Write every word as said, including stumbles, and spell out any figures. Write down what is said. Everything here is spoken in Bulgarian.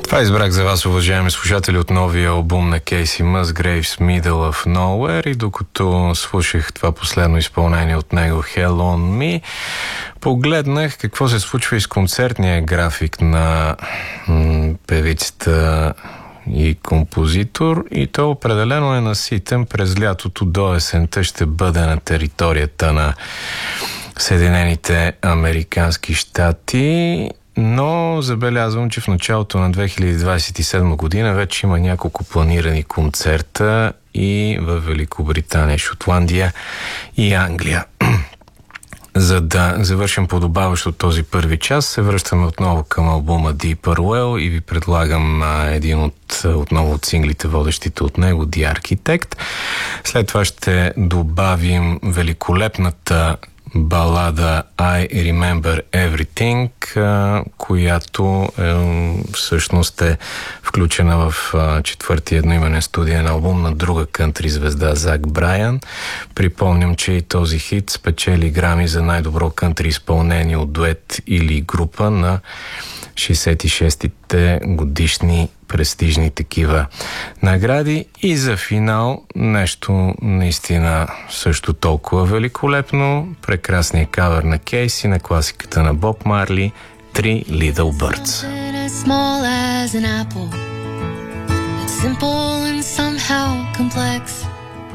Това избрах за вас, уважаеми слушатели, от новия албум на Кейси Musgraves, Middle of Nowhere, и докато слушах това последно изпълнение от него, Hell on Me, погледнах какво се случва и с концертния график на м- певицата и композитор, и то определено е наситен. През лятото до есента ще бъде на територията на Съединените американски щати, но забелязвам, че в началото на две хиляди двадесет и седма година вече има няколко планирани концерта и в Великобритания, Шотландия и Англия. За да завършим подобаващо този първи час, се връщаме отново към албума Deep Well и ви предлагам а, един от, отново от синглите, водещите от него, The Architect. След това ще добавим великолепната балада I Remember Everything, която е, всъщност е включена в четвъртия едноименен студиен албум на друга кънтри звезда Зак Брайан. Припомням, че и този хит спечели грами за най-добро кънтри изпълнение от дует или група на шейсет и шестите годишни престижни такива награди. И за финал нещо наистина също толкова великолепно, прекрасният кавър на Кейси на класиката на Боб Марли, Three Little Birds. Simple and somehow complex.